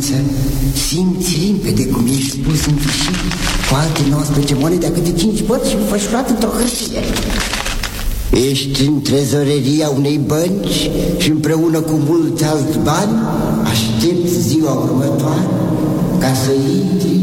căsuță, simți limpede cum ești pus în fișic cu alte 19 monede a câte 5 băți și înfășurat într-o hârtie. Ești în trezoreria unei bănci și împreună cu mulți alți bani aștepți ziua următoare ca să intri